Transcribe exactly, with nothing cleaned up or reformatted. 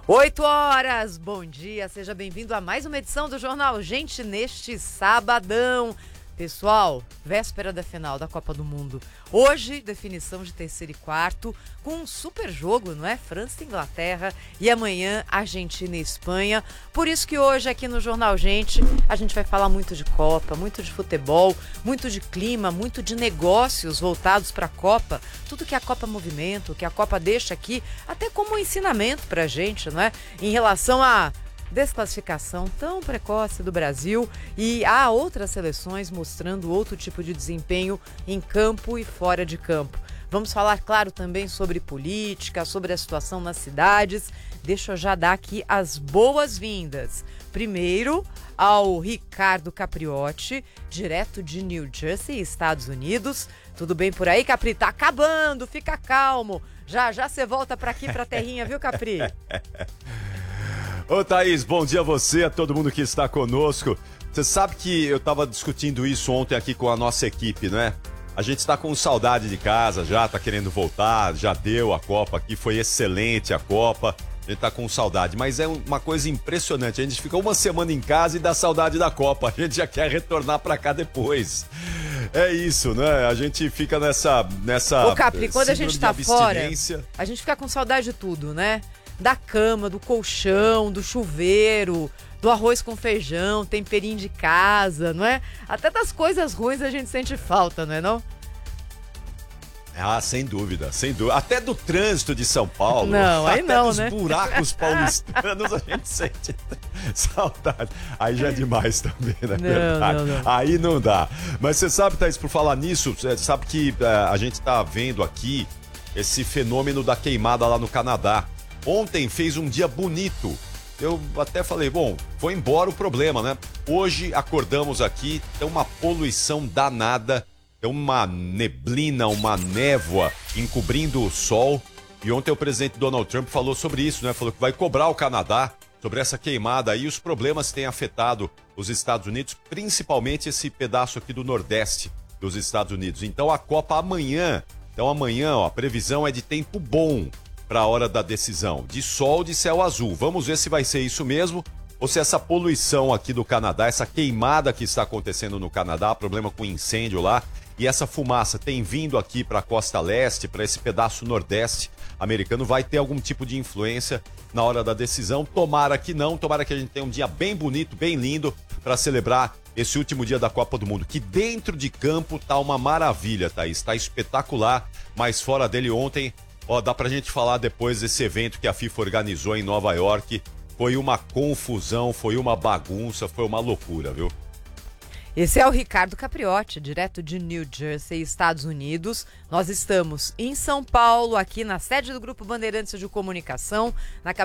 Oito horas, bom dia, seja bem-vindo a mais uma edição do Jornal Gente neste sabadão. Pessoal, véspera da final da Copa do Mundo. Hoje, definição de terceiro e quarto, com um super jogo, não é? França e Inglaterra, e amanhã Argentina e Espanha. Por isso que hoje aqui no Jornal Gente, a gente vai falar muito de Copa, muito de futebol, muito de clima, muito de negócios voltados para a Copa. Tudo que a Copa movimenta, que a Copa deixa aqui, até como um ensinamento para a gente, não é? Em relação a desclassificação tão precoce do Brasil, e há outras seleções mostrando outro tipo de desempenho em campo e fora de campo. Vamos falar, claro, também sobre política, sobre a situação nas cidades. Deixa eu já dar aqui as boas-vindas. Primeiro, ao Ricardo Capriotti, direto de New Jersey, Estados Unidos. Tudo bem por aí, Capri? Tá acabando, fica calmo. Já já você volta para aqui, pra terrinha, viu, Capri? Ô Thaís, bom dia a você, a todo mundo que está conosco. Você sabe que eu estava discutindo isso ontem aqui com a nossa equipe, né? A gente está com saudade de casa já, está querendo voltar, já deu a Copa aqui, foi excelente a Copa. A gente tá com saudade, mas é uma coisa impressionante. A gente fica uma semana em casa e dá saudade da Copa. A gente já quer retornar para cá depois. É isso, né? A gente fica nessa... nessa Ô Capri, quando a gente tá fora, a gente fica com saudade de tudo, né? Da cama, do colchão, do chuveiro, do arroz com feijão, temperinho de casa, não é? Até das coisas ruins a gente sente falta, não é não? Ah, sem dúvida, sem dúvida. Até do trânsito de São Paulo. Não, aí até não, dos né? buracos paulistanos a gente sente saudade. Aí já é demais também, né? Não, não, não. Aí não dá. Mas você sabe, Thaís, por falar nisso, você sabe que uh, a gente tá vendo aqui esse fenômeno da queimada lá no Canadá. Ontem fez um dia bonito. Eu até falei, bom, foi embora o problema, né? Hoje acordamos aqui, tem uma poluição danada, tem uma neblina, uma névoa encobrindo o sol. E ontem o presidente Donald Trump falou sobre isso, né? Falou que vai cobrar o Canadá sobre essa queimada aí, os problemas que têm afetado os Estados Unidos, principalmente esse pedaço aqui do Nordeste dos Estados Unidos. Então a Copa amanhã, então amanhã, ó, a previsão é de tempo bom para a hora da decisão, de sol, de céu azul. Vamos ver se vai ser isso mesmo, ou se essa poluição aqui do Canadá, essa queimada que está acontecendo no Canadá, problema com incêndio lá, e essa fumaça tem vindo aqui para a costa leste, para esse pedaço nordeste americano, vai ter algum tipo de influência na hora da decisão. Tomara que não, tomara que a gente tenha um dia bem bonito, bem lindo, para celebrar esse último dia da Copa do Mundo, que dentro de campo tá uma maravilha, Thaís, tá espetacular, mas fora dele ontem, ó, dá pra gente falar depois desse evento que a FIFA organizou em Nova York. Foi uma confusão, foi uma bagunça, foi uma loucura, viu? Esse é o Ricardo Capriotti, direto de New Jersey, Estados Unidos. Nós estamos em São Paulo, aqui na sede do Grupo Bandeirantes de Comunicação, na